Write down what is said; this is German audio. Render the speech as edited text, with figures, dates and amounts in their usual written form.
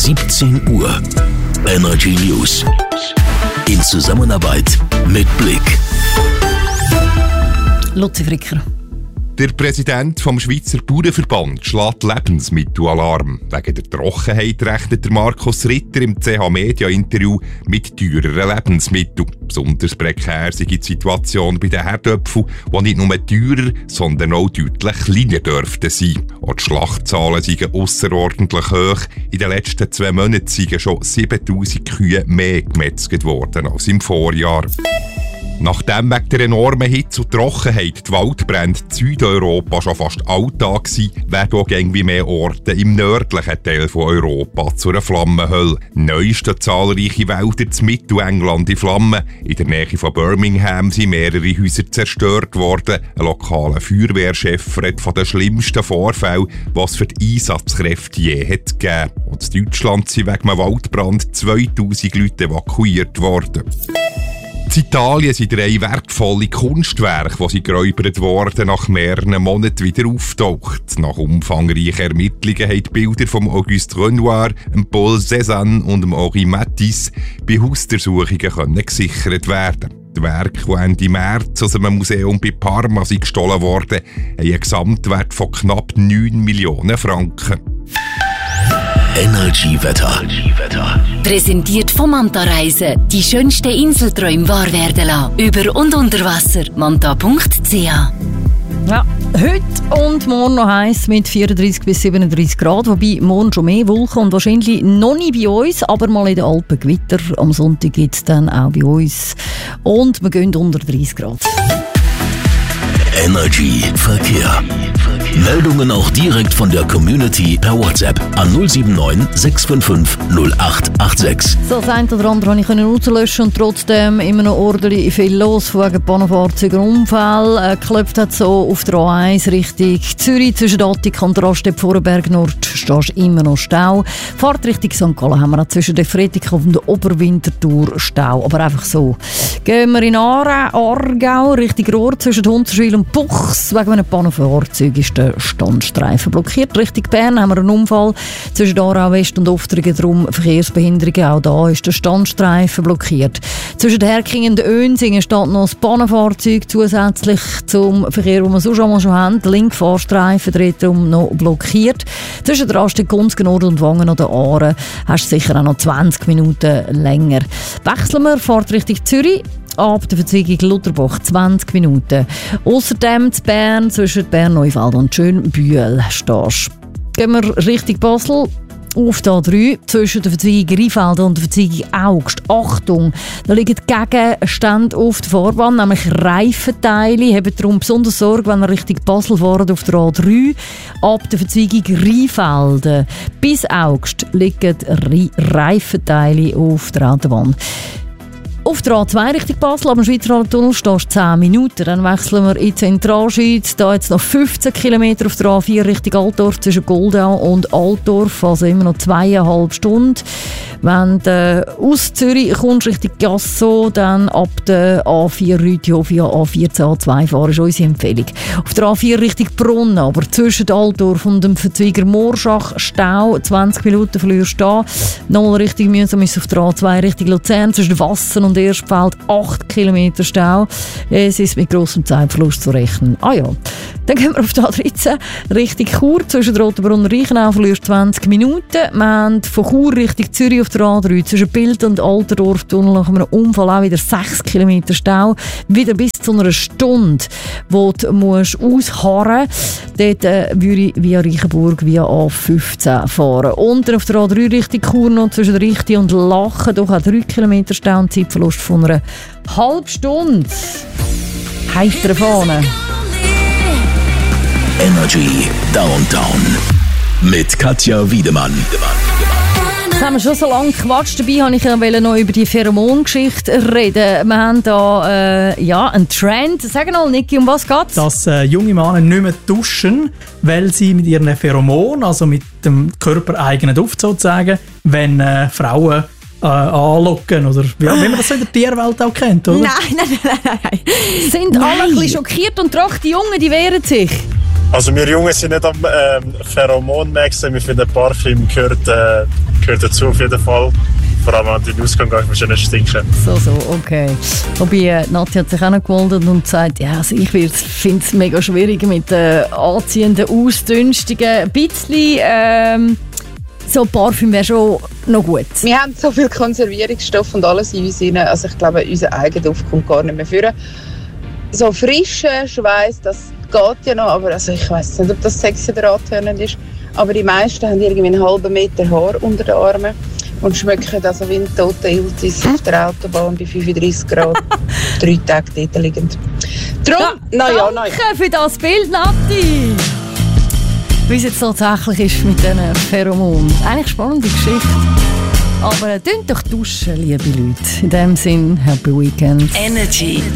17 Uhr. Energy News. In Zusammenarbeit mit Blick. Luzi Fricker. Der Präsident vom Schweizer Bauernverband schlägt Lebensmittelalarm. Wegen der Trockenheit rechnet der Markus Ritter im CH-Media-Interview mit teureren Lebensmitteln. Besonders prekär sei die Situation bei den Herdöpfeln, die nicht nur teurer, sondern auch deutlich kleiner dürften sein. Auch die Schlachtzahlen seien ausserordentlich hoch. In den letzten 2 Monaten seien schon 7000 Kühe mehr gemetzelt worden als im Vorjahr. Nachdem wegen der enormen Hitze und Trockenheit die Waldbrände in Südeuropa schon fast Alltag sind, werden auch irgendwie mehr Orte im nördlichen Teil von Europa zu einer Flammenhölle. Neu stehen zahlreiche Wälder in Mittelengland in Flammen. In der Nähe von Birmingham sind mehrere Häuser zerstört worden. Ein lokaler Feuerwehrchef redet von den schlimmsten Vorfällen, was für die Einsatzkräfte je hat gegeben. Und in Deutschland sind wegen einem Waldbrand 2000 Leute evakuiert worden. In Italien sind 3 wertvolle Kunstwerke, die geräubert wurden, nach mehreren Monaten wieder auftaucht. Nach umfangreichen Ermittlungen haben die Bilder von Auguste Renoir, Paul Cézanne und Henri Matisse bei Hausdurchsuchungen gesichert werden. Die Werke, die Ende März aus einem Museum bei Parma gestohlen wurden, haben einen Gesamtwert von knapp 9 Millionen Franken. Energy-Wetter. Präsentiert vom Manta Reisen. Die schönsten Inselträume wahr werden lassen. Über und unter Wasser. manta.ch. Ja, heute und morgen noch heiß mit 34 bis 37 Grad. Wobei morgen schon mehr Wolken und wahrscheinlich noch nicht bei uns, aber mal in den Alpen Gewitter. Am Sonntag gibt es dann auch bei uns. Und wir gehen unter 30 Grad. Energy Verkehr. Meldungen auch direkt von der Community per WhatsApp an 079 655 0886. So, das eine oder andere konnte ich rauslöschen und trotzdem immer noch ordentlich viel los wegen Bahnfahrzeugen Unfall. Geklopft hat so auf der A1 Richtung Zürich zwischen Attik und Raststätte Vorarlberg Nord stehst immer noch Stau. Fahrt Richtung St. Gallen haben wir auch zwischen der Freitag und der Oberwinterthur Stau. Aber einfach so. Gehen wir in Aargau Richtung Rohr zwischen Hunzerschwil und Buchs. Wegen einem Bahnfahrzeug ist der Standstreifen blockiert. Richtung Bern haben wir einen Unfall zwischen Aarau West und Oftringen, darum Verkehrsbehinderungen. Auch da ist der Standstreifen blockiert. Zwischen Herkingen und Önsingen steht noch ein Bahnfahrzeug zusätzlich zum Verkehr, den wir so schon haben. Der linke Fahrstreifen dreht darum noch blockiert. Zwischen der Raststätte Gunzgen Nord und Wangen oder Aaren hast du sicher auch noch 20 Minuten länger. Wechseln wir, fahrt Richtung Zürich. Ab der Verzweigung Lutherbach 20 Minuten. Außerdem zu Bern zwischen Bern-Neufeld und Schönbühl stehst. Gehen wir Richtung Basel. Auf der A3 zwischen der Verzweigung Rheinfelden und der Verzweigung Augst. Achtung, da liegen Gegenstände auf der Fahrbahn, nämlich Reifenteile. Habt darum besonders Sorge, wenn ihr Richtung Basel fahrt auf der A3. Ab der Verzweigung Rheinfelden bis Augst liegen Reifenteile auf der Autobahn. Auf der A2 Richtung Basel, am Schweizer Tunnel stehst du 10 Minuten. Dann wechseln wir in die Zentralschweiz. Da jetzt noch 15 Kilometer auf der A4 Richtung Altdorf zwischen Goldau und Altdorf. Also immer noch 2,5 Stunden. Wenn du aus Zürich kommst Richtung Gasso, dann ab der A4 Rüthof via A14 A2 fahren, ist unsere Empfehlung. Auf der A4 Richtung Brunnen, aber zwischen Altdorf und dem Verzweiger Morschach Stau. 20 Minuten verlierst du da. Nochmal Richtung mühsam ist auf der A2 Richtung Luzern zwischen Wassen und Erstfeld 8 Kilometer Stau. Es ist mit grossem Zeitverlust zu rechnen. Ah ja. Dann gehen wir auf die A13 Richtung Chur. Zwischen Rotenbrunn und Reichenau verlierst 20 Minuten. Wir haben von Chur Richtung Zürich auf der A3 zwischen Bild und Alterdorf-Tunnel nach einem Unfall auch wieder 6 Kilometer Stau. Wieder bis zu einer Stunde, wo du musst ausharren musst. Dort würde ich via Reichenburg via A15 fahren. Und dann auf der A3 Richtung Chur noch zwischen Richti und Lachen. Doch auch 3 Kilometer Stau und Zeitverlust von einer halben Stunde. Heitere Fahne. Energy Downtown mit Katja Wiedemann. Jetzt haben wir schon so lange gequatscht. Dabei wollte ich noch über die Pheromongeschichte reden. Wir haben da einen Trend. Sag mal, Niki, um was geht's? Dass junge Männer nicht mehr duschen, weil sie mit ihren Pheromonen, also mit dem körpereigenen Duft sozusagen, wenn Frauen anlocken, oder wie man das so in der Tierwelt auch kennt, oder? Nein. Sind alle ein bisschen schockiert und doch die Jungen, die wehren sich. Also wir Jungen sind nicht am Pheromon-Maxen, wir finden Parfüm gehört dazu auf jeden Fall. Vor allem an den Ausgang gehen wir nicht stinken. So, okay. Wobei, Nadja hat sich auch noch gemeldet und sagt, ja, also ich finde es mega schwierig mit anziehenden Ausdünstungen. Ein bisschen so Parfüm wäre schon noch gut. Wir haben so viel Konservierungsstoff und alles in uns rein. Also ich glaube, unser eigener Duft kommt gar nicht mehr vor. So frischer Schweiß, das geht ja noch, aber also ich weiss nicht, ob das sexy oder antönend ist. Aber die meisten haben irgendwie einen halben Meter Haar unter den Armen und schmecken also wie ein toter Iltis auf der Autobahn bei 35 Grad 3 Tage dort liegend. Drum, Danke für das Bild, Nati! Wie es jetzt tatsächlich ist mit diesen Pheromonen. Eigentlich eine spannende Geschichte. Aber tönt doch duschen, liebe Leute. In dem Sinn, Happy Weekend. Energy